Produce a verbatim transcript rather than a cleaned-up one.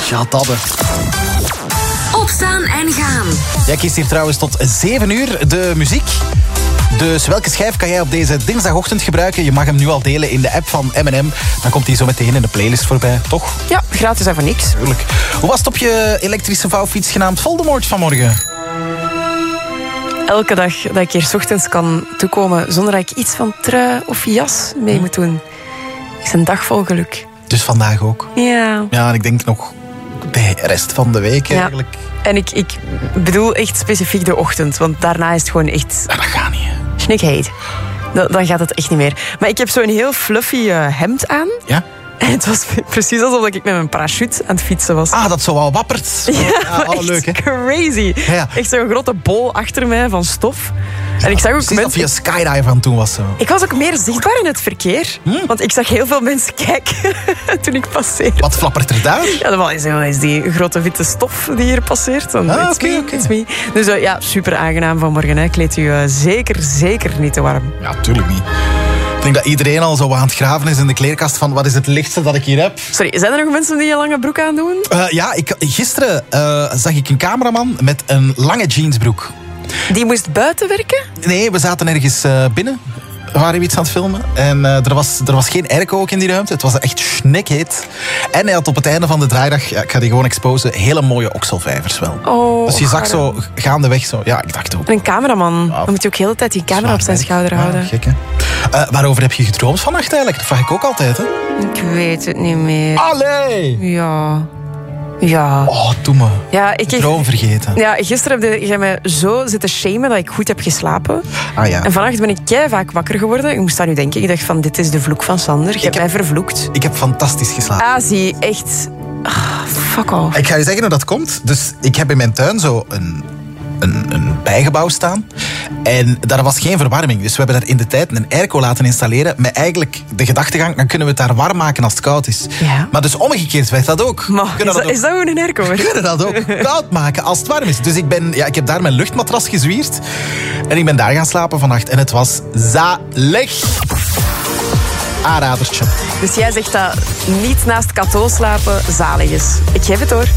Ja, dat hè. Opstaan en gaan. Jij kiest hier trouwens tot zeven uur de muziek. Dus welke schijf kan jij op deze dinsdagochtend gebruiken? Je mag hem nu al delen in de app van M en M. Dan komt hij zo meteen in de playlist voorbij, toch? Ja, gratis en voor niks. Tuurlijk. Hoe was het op je elektrische vouwfiets genaamd Voldemort vanmorgen? Elke dag dat ik hier 's ochtends kan toekomen zonder dat ik iets van trui of jas mee moet doen, is een dag vol geluk. Dus vandaag ook. Ja. Ja, en ik denk nog de rest van de week eigenlijk. Ja. En ik, ik bedoel echt specifiek de ochtend, want daarna is het gewoon echt... Ja, dat gaat niet, hè. Snikheet. Dan, dan gaat het echt niet meer. Maar ik heb zo'n heel fluffy uh, hemd aan. Ja? En het was precies alsof ik met mijn parachute aan het fietsen was. Ah, dat zo wel wappert. Ja, ja oh, echt leuk, hè? crazy. Ja, ja. Echt zo'n grote bol achter mij van stof. En ik zag ook precies mensen... of je skydive aan toen was. Zo. Ik was ook meer zichtbaar in het verkeer. Hmm. Want ik zag heel veel mensen kijken toen ik passeerde. Wat flappert er daar? Ja, dat is, is die grote witte stof die hier passeert. Dan Ah, it's oké, me, oké. it's me. Dus uh, ja, super aangenaam vanmorgen. Hè. Kleed u uh, zeker, zeker niet te warm. Ja, tuurlijk niet. Ik denk dat iedereen al zo aan het graven is in de kleerkast van wat is het lichtste dat ik hier heb. Sorry, zijn er nog mensen die een lange broek aandoen? Uh, ja, ik, gisteren uh, zag ik een cameraman met een lange jeansbroek. Die moest buiten werken? Nee, we zaten ergens uh, binnen. We waren iets aan het filmen. En uh, er, was, er was geen airco ook in die ruimte. Het was echt snikheet. En hij had op het einde van de draaidag, ja, ik ga die gewoon exposen, hele mooie okselvijvers wel. Oh, dus je zag arm. zo gaandeweg zo. Ja, ik dacht ook. Een cameraman. Ja. Dan moet je ook de hele tijd die camera op zijn Zwaar schouder werk. houden. Ja, gek, hè? Uh, waarover heb je gedroomd vannacht eigenlijk? Dat vraag ik ook altijd, hè? Ik weet het niet meer. Allee! Ja. Ja. Oh, doe me. Ja, ik... De droom vergeten. Ja, gisteren heb jij mij zo zitten shamen dat ik goed heb geslapen. Ah ja. En vannacht ben ik kei vaak wakker geworden. Ik moest aan u denken. Ik dacht van, dit is de vloek van Sander. Je hebt heb- mij vervloekt. Ik heb fantastisch geslapen. Ah, zie, echt... Ah, fuck off. Ik ga je zeggen hoe dat komt. Dus ik heb in mijn tuin zo een, een, een bijgebouw staan. En daar was geen verwarming. Dus we hebben daar in de tijd een airco laten installeren. Met eigenlijk de gedachtegang, dan kunnen we het daar warm maken als het koud is. Ja. Maar dus omgekeerd werd dat ook. Maar, We is, kunnen dat, dat ook- is dat gewoon een airco? we kunnen dat ook koud maken als het warm is. Dus ik, ben, ja, ik heb daar mijn luchtmatras gezwierd. En ik ben daar gaan slapen vannacht. En het was zalig. Aanradertje. Dus jij zegt dat niet naast Cato slapen zalig is. Ik geef het hoor.